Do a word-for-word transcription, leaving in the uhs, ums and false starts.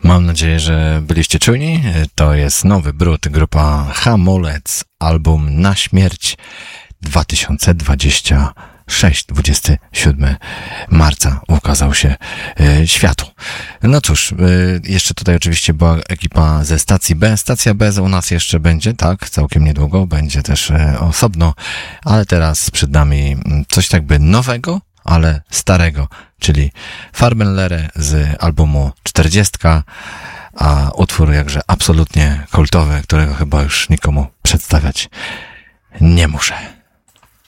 Mam nadzieję, że byliście czujni. To jest Nowy Brud, grupa Hamulec, album Na Śmierć dwa tysiące dwudziesty szósty, dwudziestego siódmego marca ukazał się y, światu. No cóż, y, jeszcze tutaj oczywiście była ekipa ze stacji B. Stacja B u nas jeszcze będzie, tak, całkiem niedługo, będzie też y, osobno, ale teraz przed nami coś tak by nowego, ale starego, czyli Farbenlehre z albumu czterdziestka, a utwór jakże absolutnie kultowy, którego chyba już nikomu przedstawiać nie muszę.